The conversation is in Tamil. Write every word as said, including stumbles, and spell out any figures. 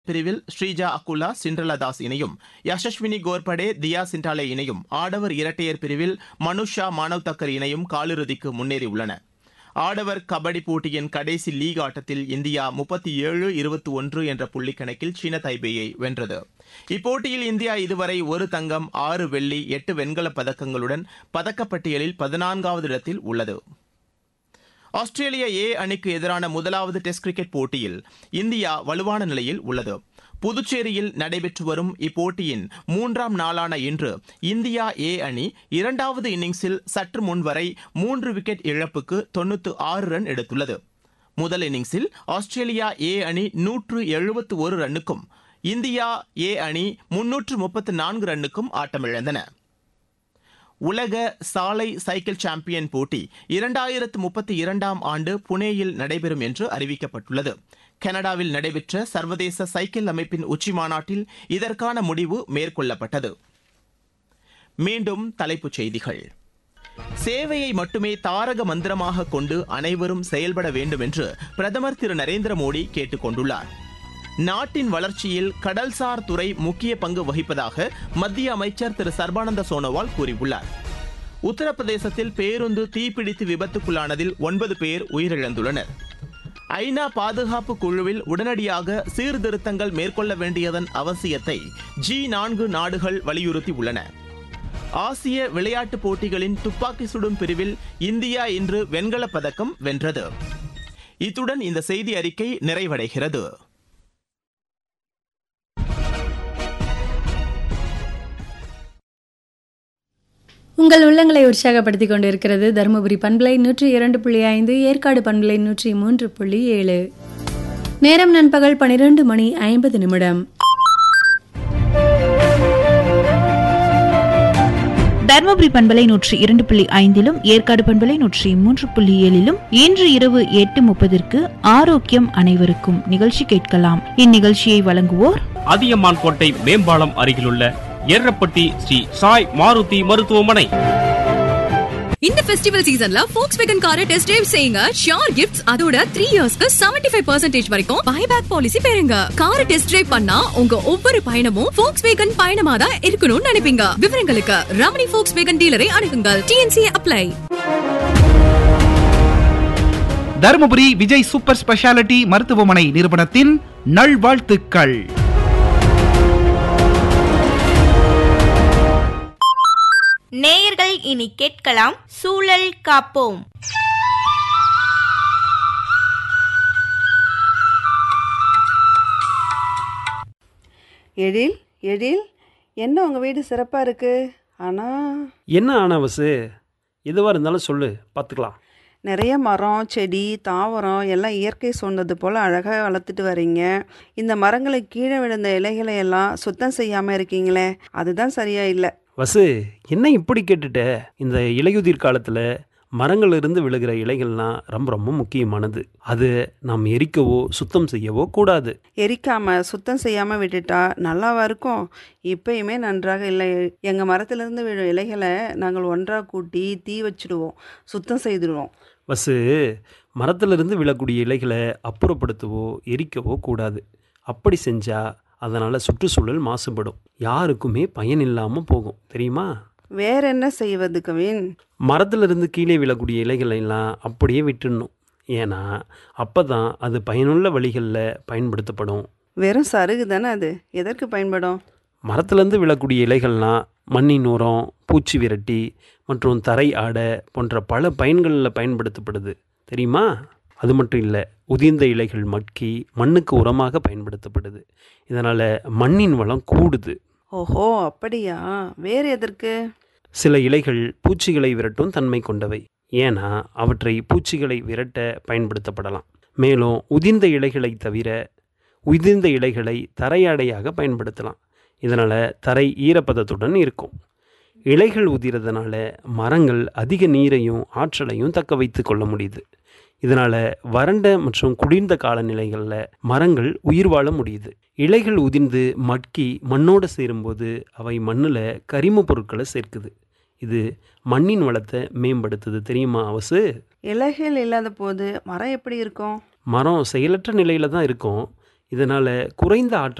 பிரிவில் ஸ்ரீஜா அக்குலா சிண்ட்ரலா தாஸ் இணையும், யசஸ்வினி கோர்படே தியா சிண்டாலே இணையும், ஆடவர் இரட்டையர் பிரிவில் மனுஷா மானவ் தக்கர் இணையும் காலிறுதிக்கு முன்னேறியுள்ளன. ஆடவர் கபடி போட்டியின் கடைசி லீக் ஆட்டத்தில் இந்தியா முப்பத்தி ஏழு இருபத்தி ஒன்று என்ற புள்ளி கணக்கில் சீன தைபேயை வென்றது. இப்போட்டியில் இந்தியா இதுவரை ஒரு தங்கம், ஆறு வெள்ளி, எட்டு வெண்கலப் பதக்கங்களுடன் பதக்கப்பட்டியலில் பதினான்காவது இடத்தில் உள்ளது. ஆஸ்திரேலிய ஏ அணிக்கு எதிரான முதலாவது டெஸ்ட் கிரிக்கெட் போட்டியில் இந்தியா வலுவான நிலையில் உள்ளது. புதுச்சேரியில் நடைபெற்று வரும் இப்போட்டியின் மூன்றாம் நாளான இன்று இந்தியா ஏ அணி இரண்டாவது இன்னிங்ஸில் சற்று முன்வரை மூன்று விக்கெட் இழப்புக்கு தொன்னூற்று ஆறு ரன் எடுத்துள்ளது. முதல் இன்னிங்ஸில் ஆஸ்திரேலியா ஏ அணி நூற்று எழுபத்து ஒரு ரன்னுக்கும் இந்தியா ஏ அணி முன்னூற்று முப்பத்து நான்கு ரன்னுக்கும் ஆட்டமிழந்தன. உலக சாலை சைக்கிள் சாம்பியன் போட்டி இரண்டாயிரத்து முப்பத்தி இரண்டாம் ஆண்டு புனேயில் நடைபெறும் என்று அறிவிக்கப்பட்டுள்ளது. கனடாவில் நடைபெற்ற சர்வதேச சைக்கிள் அமைப்பின் உச்சி மாநாட்டில் இதற்கான முடிவு மேற்கொள்ளப்பட்டது. மீண்டும் தலைப்புச் செய்திகள். சேவையை மட்டுமே தாரக மந்திரமாக கொண்டு அனைவரும் செயல்பட வேண்டும் என்று பிரதமர் திரு நரேந்திர மோடி கேட்டுக் கொண்டுள்ளார். நாட்டின் வளர்ச்சியில் கடல்சார் துறை முக்கிய பங்கு வகிப்பதாக மத்திய அமைச்சர் திரு சர்பானந்த சோனோவால் கூறியுள்ளார். உத்தரப்பிரதேசத்தில் பேருந்து தீப்பிடித்து விபத்துக்குள்ளானதில் ஒன்பது பேர் உயிரிழந்துள்ளனர். ஐநா பாதுகாப்பு குழுவில் உடனடியாக சீர்திருத்தங்கள் மேற்கொள்ள வேண்டியதன் அவசியத்தை ஜி நான்கு நாடுகள் வலியுறுத்தியுள்ளன. ஆசிய விளையாட்டுப் போட்டிகளின் துப்பாக்கி சுடும் பிரிவில் இந்தியா இன்று வெண்கலப் பதக்கம் வென்றது. இத்துடன் இந்த செய்தி அறிக்கை நிறைவடைகிறது. உங்கள் உள்ளங்களை உற்சாகப்படுத்திக் கொண்டிருக்கிறது தருமபுரி பண்பலை நூற்றி இரண்டு புள்ளி ஐந்து, ஏற்காடு பண்பலை நூற்றி மூன்று புள்ளி ஏழு. நேரம் நண்பகல் பனிரெண்டு மணி ஐம்பது நிமிடம். தருமபுரி பண்பலை நூற்றி இரண்டு புள்ளி ஐந்திலும் ஏற்காடு பண்பலை நூற்றி மூன்று புள்ளி ஏழிலும் இன்று இரவு எட்டு முப்பதற்கு ஆரோக்கியம் அனைவருக்கும் நிகழ்ச்சி கேட்கலாம். இந்நிகழ்ச்சியை வழங்குவோர் அதியமான் கோட்டை மேம்பாலம் அருகிலுள்ள எர்ரப்பட்டி ஸ்ரீ சாய் மாருதி மருத்துவமனை. இந்த ஃபெஸ்டிவல் சீசன்ல Volkswagen காரை டெஸ்ட் டிரைவ் செய்யுங்க. ஷியோர் கிஃப்ட்ஸ், அதோட த்ரீ இயர்ஸ்க்கு செவன்டி ஃபைவ் பர்சன்டேஜ் வரைக்கும் பைபேக் பாலிசி பெறுங்க. காரை டெஸ்ட் டிரைவ் பண்ணா உங்க ஒவ்வொரு பயணமும் Volkswagen பயணமா தான் இருக்கணும்னு நினைப்பீங்க. விவரங்களுக்கு Ramani Volkswagen டீலரை அணுகுங்கள். DNC apply. Dharmapuri Vijay super speciality மருத்துவமனை நிறுவனத்தின் நல்வாழ்த்துக்கள். நேயர்கள் இனி கேட்கலாம் சூழல் காப்போம். எழில் எழில் என்ன உங்கள் வீடு சிறப்பாக இருக்குது. ஆனால் என்ன ஆனவசு, எதுவாக இருந்தாலும் சொல்லு, பார்த்துக்கலாம். நிறைய மரம் செடி தாவரம் எல்லாம் இயற்கை சொன்னது போல் அழகாக வளர்த்துட்டு வரீங்க. இந்த மரங்களுக்கு கீழே விழுந்த இலைகளை எல்லாம் சுத்தம் செய்யாமல் இருக்கீங்களே, அதுதான் சரியா இல்லை. வசு, என்ன இப்படி கேட்டுட்ட? இந்த இலையுதிர் காலத்தில் மரங்களிலிருந்து விழுகிற இலைகள்லாம் ரொம்ப ரொம்ப முக்கியமானது. அது நாம் எரிக்கவோ சுத்தம் செய்யவோ கூடாது. எரிக்காமல் சுத்தம் செய்யாமல் விட்டுட்டா நல்லாவா இருக்கும்? இப்பயுமே நன்றாக இல்லை. எங்கள் மரத்திலிருந்து விழும் இலைகளை நாங்கள் ஒன்றாக கூட்டி தீ வச்சுடுவோம், சுத்தம் செய்துடுவோம். வசு, மரத்திலிருந்து விழக்கூடிய இலைகளை அப்புறப்படுத்தவோ எரிக்கவோ கூடாது. அப்படி செஞ்சால் அதனால் சுற்றுச்சூழல் மாசுபடும், யாருக்குமே பயன் இல்லாமல் போகும், தெரியுமா? வேற என்ன செய்வது கவின்? மரத்திலிருந்து கீழே விழக்கூடிய இலைகளை எல்லாம் அப்படியே விட்டுடணும். ஏன்னா அப்போ தான் அது பயனுள்ள வழிகளில் பயன்படுத்தப்படும். வெறும் சருகு தானே அது, எதற்கு பயன்படும்? மரத்திலேருந்து விழக்கூடிய இலைகள்லாம் மண்ணின் உரம், பூச்சி விரட்டி மற்றும் தரை ஆடை போன்ற பல பயன்களில் பயன்படுத்தப்படுது, தெரியுமா? அது மட்டும் இல்லை, உதிர்ந்த இலைகள் மக்கி மண்ணுக்கு உரமாக பயன்படுத்தப்படுது. இதனால் மண்ணின் வளம் கூடுது. ஓஹோ, அப்படியா? வேறு எதற்கு? சில இலைகள் பூச்சிகளை விரட்டும் தன்மை கொண்டவை. ஏன்னா அவற்றை பூச்சிகளை விரட்ட பயன்படுத்தப்படலாம். மேலும் உதிர்ந்த இலைகளை தவிர உதிர்ந்த இலைகளை தரையாடையாக பயன்படுத்தலாம். இதனால் தரை ஈரப்பதத்துடன் இருக்கும். இலைகள் உதிரதுனால மரங்கள் அதிக நீரையும் ஆற்றலையும் தக்க வைத்து கொள்ள முடியுது. இதனால் வறண்ட மற்றும் குளிர்ந்த காலநிலைகளில் மரங்கள் உயிர் வாழ முடியுது. இலைகள் உதிர்ந்து மட்கி மண்ணோடு சேரும்போது அவை மண்ணில் கரிம பொருட்களை சேர்க்குது. இது மண்ணின் வளத்தை மேம்படுத்துது, தெரியுமா அவசு? இலைகள் இல்லாத போது மரம் எப்படி இருக்கும்? மரம் செயலற்ற நிலையில் தான் இருக்கும். இதனால் குறைந்த ஆற்றல்